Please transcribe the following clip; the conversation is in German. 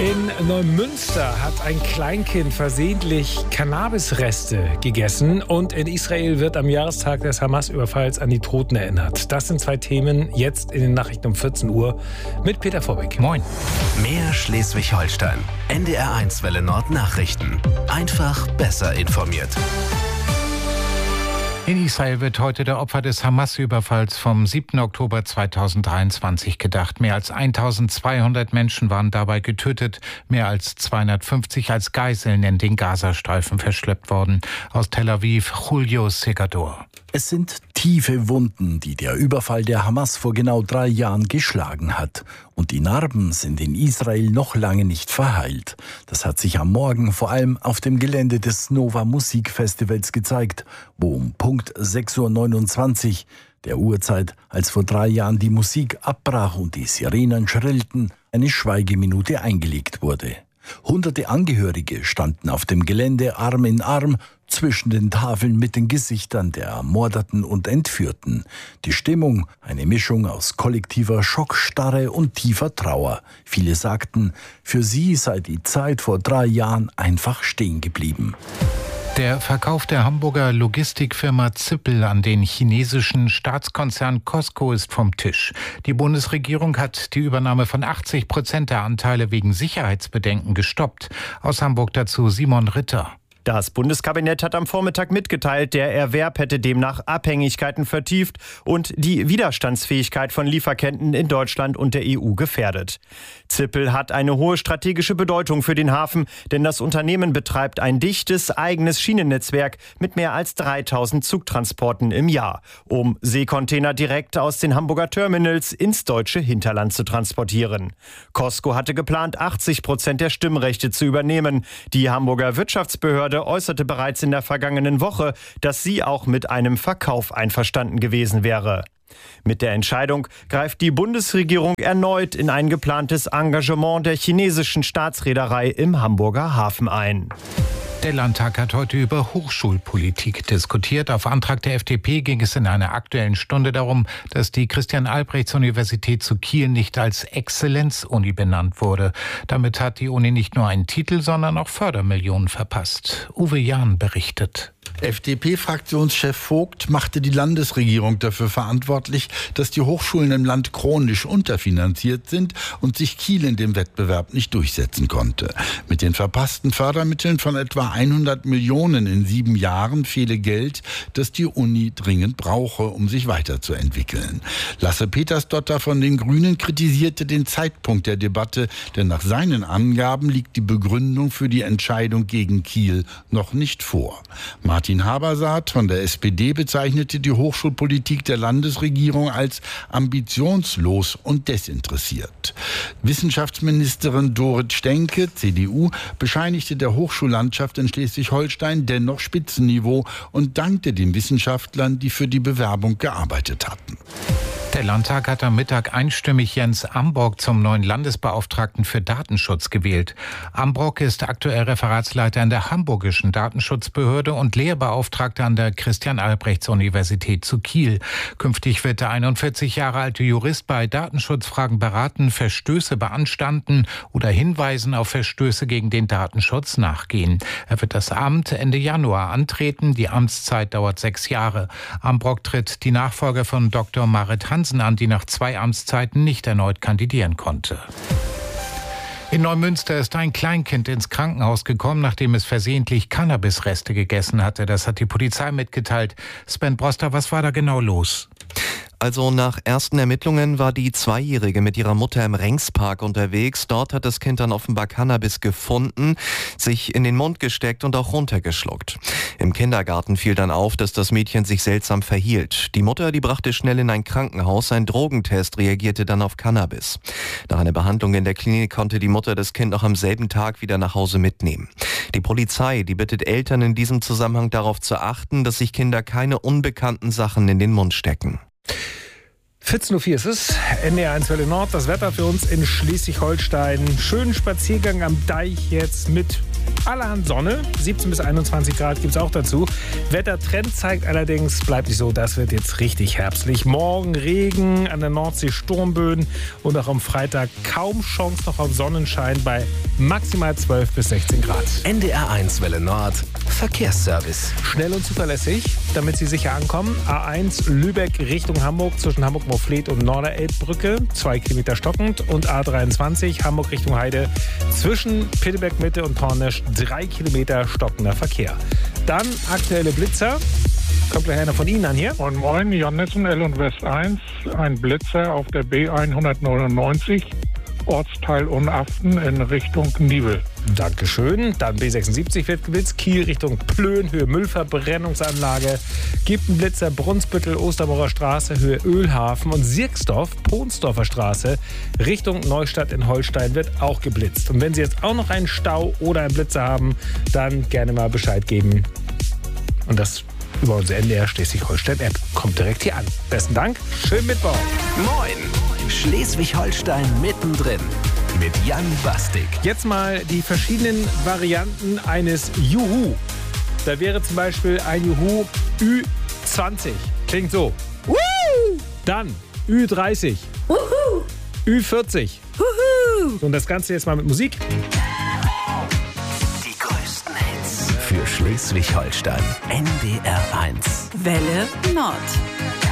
In Neumünster hat ein Kleinkind versehentlich Cannabisreste gegessen und in Israel wird am Jahrestag des Hamas-Überfalls an die Toten erinnert. Das sind zwei Themen jetzt in den Nachrichten um 14 Uhr mit Peter Vorbeck. Moin. Mehr Schleswig-Holstein. NDR1 Welle Nord Nachrichten. Einfach besser informiert. In Israel wird heute der Opfer des Hamas-Überfalls vom 7. Oktober 2023 gedacht. Mehr als 1200 Menschen waren dabei getötet, mehr als 250 als Geiseln in den Gazastreifen verschleppt worden. Aus Tel Aviv, Julio Segador. Es sind tiefe Wunden, die der Überfall der Hamas vor genau 3 Jahren geschlagen hat. Und die Narben sind in Israel noch lange nicht verheilt. Das hat sich am Morgen vor allem auf dem Gelände des Nova Musikfestivals gezeigt, wo um Punkt 6:29 Uhr, der Uhrzeit, als vor 3 Jahren die Musik abbrach und die Sirenen schrillten, eine Schweigeminute eingelegt wurde. Hunderte Angehörige standen auf dem Gelände Arm in Arm zwischen den Tafeln mit den Gesichtern der Ermordeten und Entführten. Die Stimmung, eine Mischung aus kollektiver Schockstarre und tiefer Trauer. Viele sagten, für sie sei die Zeit vor 3 Jahren einfach stehen geblieben. Der Verkauf der Hamburger Logistikfirma Zippel an den chinesischen Staatskonzern Costco ist vom Tisch. Die Bundesregierung hat die Übernahme von 80% der Anteile wegen Sicherheitsbedenken gestoppt. Aus Hamburg dazu Simon Ritter. Das Bundeskabinett hat am Vormittag mitgeteilt, der Erwerb hätte demnach Abhängigkeiten vertieft und die Widerstandsfähigkeit von Lieferketten in Deutschland und der EU gefährdet. Zippel hat eine hohe strategische Bedeutung für den Hafen, denn das Unternehmen betreibt ein dichtes eigenes Schienennetzwerk mit mehr als 3000 Zugtransporten im Jahr, um Seekontainer direkt aus den Hamburger Terminals ins deutsche Hinterland zu transportieren. Costco hatte geplant, 80% der Stimmrechte zu übernehmen. Die Hamburger Wirtschaftsbehörde äußerte bereits in der vergangenen Woche, dass sie auch mit einem Verkauf einverstanden gewesen wäre. Mit der Entscheidung greift die Bundesregierung erneut in ein geplantes Engagement der chinesischen Staatsreederei im Hamburger Hafen ein. Der Landtag hat heute über Hochschulpolitik diskutiert. Auf Antrag der FDP ging es in einer Aktuellen Stunde darum, dass die Christian-Albrechts-Universität zu Kiel nicht als Exzellenz-Uni benannt wurde. Damit hat die Uni nicht nur einen Titel, sondern auch Fördermillionen verpasst. Uwe Jahn berichtet. FDP-Fraktionschef Vogt machte die Landesregierung dafür verantwortlich, dass die Hochschulen im Land chronisch unterfinanziert sind und sich Kiel in dem Wettbewerb nicht durchsetzen konnte. Mit den verpassten Fördermitteln von etwa 100 Millionen in 7 Jahren fehle Geld, das die Uni dringend brauche, um sich weiterzuentwickeln. Lasse Petersdotter von den Grünen kritisierte den Zeitpunkt der Debatte, denn nach seinen Angaben liegt die Begründung für die Entscheidung gegen Kiel noch nicht vor. Martin Habersaat von der SPD bezeichnete die Hochschulpolitik der Landesregierung als ambitionslos und desinteressiert. Wissenschaftsministerin Dorit Stenke, CDU, bescheinigte der Hochschullandschaft in Schleswig-Holstein dennoch Spitzenniveau und dankte den Wissenschaftlern, die für die Bewerbung gearbeitet hatten. Der Landtag hat am Mittag einstimmig Jens Ambrock zum neuen Landesbeauftragten für Datenschutz gewählt. Ambrock ist aktuell Referatsleiter in der Hamburgischen Datenschutzbehörde und Lehrbeauftragter an der Christian-Albrechts-Universität zu Kiel. Künftig wird der 41 Jahre alte Jurist bei Datenschutzfragen beraten, Verstöße beanstanden oder Hinweisen auf Verstöße gegen den Datenschutz nachgehen. Er wird das Amt Ende Januar antreten. Die Amtszeit dauert 6 Jahre. Ambrock tritt die Nachfolge von Dr. Marit Hansen an, die nach 2 Amtszeiten nicht erneut kandidieren konnte. In Neumünster ist ein Kleinkind ins Krankenhaus gekommen, nachdem es versehentlich Cannabisreste gegessen hatte. Das hat die Polizei mitgeteilt. Sven Broster, was war da genau los? Also nach ersten Ermittlungen war die 2-Jährige mit ihrer Mutter im Rengspark unterwegs. Dort hat das Kind dann offenbar Cannabis gefunden, sich in den Mund gesteckt und auch runtergeschluckt. Im Kindergarten fiel dann auf, dass das Mädchen sich seltsam verhielt. Die Mutter, die brachte schnell in ein Krankenhaus. Ein Drogentest reagierte dann auf Cannabis. Nach einer Behandlung in der Klinik konnte die Mutter das Kind noch am selben Tag wieder nach Hause mitnehmen. Die Polizei, die bittet Eltern in diesem Zusammenhang darauf zu achten, dass sich Kinder keine unbekannten Sachen in den Mund stecken. 14.04 Uhr ist es, NDR1 Welle Nord, das Wetter für uns in Schleswig-Holstein. Schönen Spaziergang am Deich jetzt mit allerhand Sonne. 17 bis 21 Grad gibt es auch dazu. Wettertrend zeigt allerdings, bleibt nicht so, das wird jetzt richtig herbstlich. Morgen Regen, an der Nordsee Sturmböen und auch am Freitag kaum Chance noch auf Sonnenschein bei maximal 12 bis 16 Grad. NDR1 Welle Nord, Verkehrsservice. Schnell und zuverlässig, damit Sie sicher ankommen. A1 Lübeck Richtung Hamburg zwischen Hamburg-Moorfleet und Norderelbbrücke, 2 Kilometer stockend. Und A23 Hamburg Richtung Heide zwischen Pitteberg Mitte und Tornisch, 3 Kilometer stockender Verkehr. Dann aktuelle Blitzer. Kommt gleich einer von Ihnen an hier. Moin Moin, Jan Nissen, L und West 1. Ein Blitzer auf der B199, Ortsteil Unaften in Richtung Niebel. Dankeschön. Dann B76 wird geblitzt. Kiel Richtung Plön, Höhe Müllverbrennungsanlage. Gibt einen Blitzer Brunsbüttel, Ostermaurer Straße, Höhe Ölhafen. Und Sirksdorf, Pohnsdorfer Straße, Richtung Neustadt in Holstein wird auch geblitzt. Und wenn Sie jetzt auch noch einen Stau oder einen Blitzer haben, dann gerne mal Bescheid geben. Und das über unsere NDR Schleswig-Holstein-App. Kommt direkt hier an. Besten Dank. Schönen Mittwoch. Moin! Schleswig-Holstein mittendrin. Mit Jan Bastik. Jetzt mal die verschiedenen Varianten eines Juhu. Da wäre zum Beispiel ein Juhu Ü20. Klingt so. Woo! Dann Ü30. Wuhu! Ü40. Wuhu! Und das Ganze jetzt mal mit Musik. Die größten Hits für Schleswig-Holstein. NDR1. Welle Nord.